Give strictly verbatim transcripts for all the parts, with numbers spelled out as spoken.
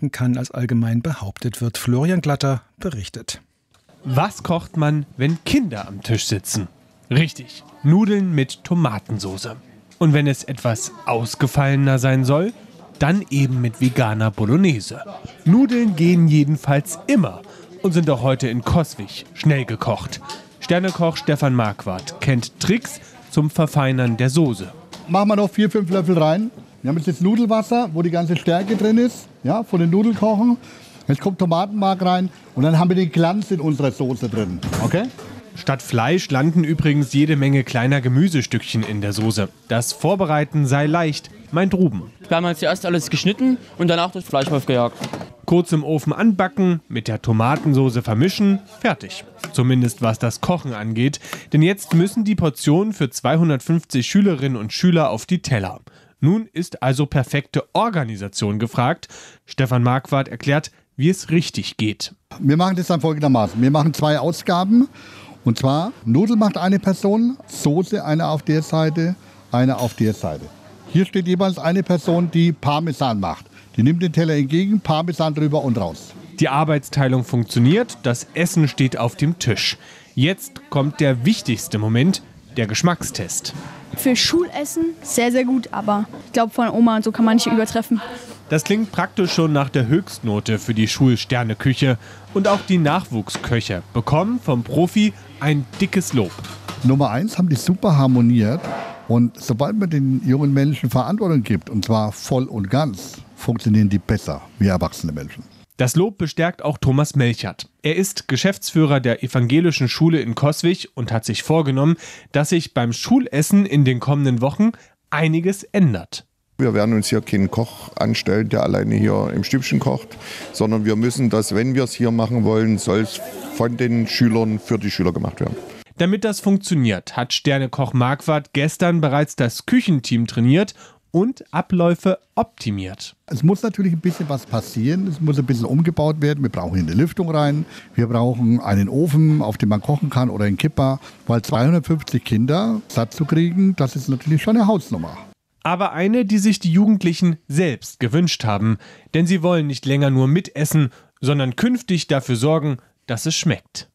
schmecken kann, als allgemein behauptet wird. Florian Glatter berichtet. Was kocht man, wenn Kinder am Tisch sitzen? Richtig, Nudeln mit Tomatensauce. Und wenn es etwas ausgefallener sein soll, dann eben mit veganer Bolognese. Nudeln gehen jedenfalls immer und sind auch heute in Coswig schnell gekocht. Sternekoch Stefan Marquardt kennt Tricks zum Verfeinern der Soße. Machen wir noch vier, fünf Löffel rein. Wir haben jetzt das Nudelwasser, wo die ganze Stärke drin ist, ja, von den Nudeln kochen. Jetzt kommt Tomatenmark rein und dann haben wir den Glanz in unserer Soße drin. Okay? Statt Fleisch landen übrigens jede Menge kleiner Gemüsestückchen in der Soße. Das Vorbereiten sei leicht, meint Ruben. Wir haben jetzt zuerst alles geschnitten und danach das Fleisch aufgejagt. Kurz im Ofen anbacken, mit der Tomatensauce vermischen, fertig. Zumindest was das Kochen angeht. Denn jetzt müssen die Portionen für zweihundertfünfzig Schülerinnen und Schüler auf die Teller. Nun ist also perfekte Organisation gefragt. Stefan Marquardt erklärt, wie es richtig geht. Wir machen das dann folgendermaßen. Wir machen zwei Ausgaben. Und zwar, Nudeln macht eine Person, Soße eine auf der Seite, eine auf der Seite. Hier steht jeweils eine Person, die Parmesan macht. Die nimmt den Teller entgegen, Parmesan drüber und raus. Die Arbeitsteilung funktioniert, das Essen steht auf dem Tisch. Jetzt kommt der wichtigste Moment, der Geschmackstest. Für Schulessen sehr, sehr gut, aber ich glaube von Oma und so kann man nicht übertreffen. Das klingt praktisch schon nach der Höchstnote für die Schulsterneküche. Und auch die Nachwuchsköche bekommen vom Profi ein dickes Lob. Nummer eins haben die super harmoniert. Und sobald man den jungen Menschen Verantwortung gibt, und zwar voll und ganz, funktionieren die besser wie erwachsene Menschen. Das Lob bestärkt auch Thomas Melchert. Er ist Geschäftsführer der evangelischen Schule in Coswig und hat sich vorgenommen, dass sich beim Schulessen in den kommenden Wochen einiges ändert. Wir werden uns hier keinen Koch anstellen, der alleine hier im Stübchen kocht, sondern wir müssen das, wenn wir es hier machen wollen, soll es von den Schülern für die Schüler gemacht werden. Damit das funktioniert, hat Sternekoch Marquardt gestern bereits das Küchenteam trainiert und Abläufe optimiert. Es muss natürlich ein bisschen was passieren, es muss ein bisschen umgebaut werden. Wir brauchen eine Lüftung rein, wir brauchen einen Ofen, auf dem man kochen kann oder einen Kipper, weil zweihundertfünfzig Kinder satt zu kriegen, das ist natürlich schon eine Hausnummer. Aber eine, die sich die Jugendlichen selbst gewünscht haben. Denn sie wollen nicht länger nur mitessen, sondern künftig dafür sorgen, dass es schmeckt.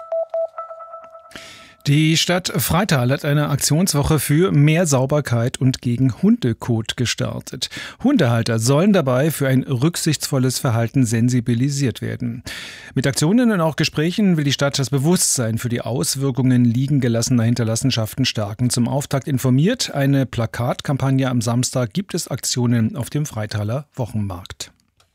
Die Stadt Freital hat eine Aktionswoche für mehr Sauberkeit und gegen Hundekot gestartet. Hundehalter sollen dabei für ein rücksichtsvolles Verhalten sensibilisiert werden. Mit Aktionen und auch Gesprächen will die Stadt das Bewusstsein für die Auswirkungen liegen gelassener Hinterlassenschaften stärken. Zum Auftakt informiert eine Plakatkampagne am Samstag gibt es Aktionen auf dem Freitaler Wochenmarkt.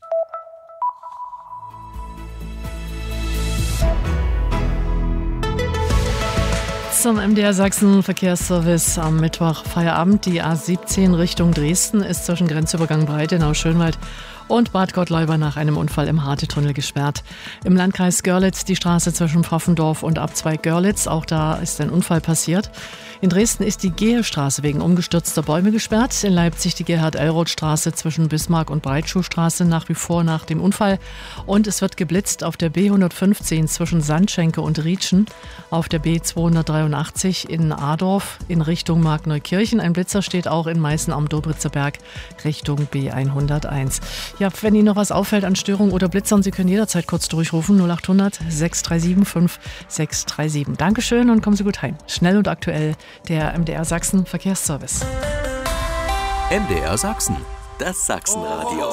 Zum M D R Sachsen Verkehrsservice am Mittwoch Feierabend. Die A siebzehn Richtung Dresden ist zwischen Grenzübergang Breitenau-Schönwald und Bad Gottleuba nach einem Unfall im Harte-Tunnel gesperrt. Im Landkreis Görlitz die Straße zwischen Pfaffendorf und Abzweig Görlitz. Auch da ist ein Unfall passiert. In Dresden ist die Gehestraße wegen umgestürzter Bäume gesperrt. In Leipzig die Gerhard-Elroth-Straße zwischen Bismarck und Breitschuhstraße nach wie vor nach dem Unfall. Und es wird geblitzt auf der B hundertfünfzehn zwischen Sandschenke und Rietschen. Auf der B zweihundertdreiundachtzig in Adorf in Richtung Markneukirchen. Ein Blitzer steht auch in Meißen am Dobritzer Berg Richtung B hunderteins. Ja, wenn Ihnen noch was auffällt an Störungen oder Blitzern, Sie können jederzeit kurz durchrufen. null achthundert sechs drei sieben fünf sechs drei sieben. Dankeschön und kommen Sie gut heim. Schnell und aktuell der M D R Sachsen Verkehrsservice. M D R Sachsen, das Sachsenradio.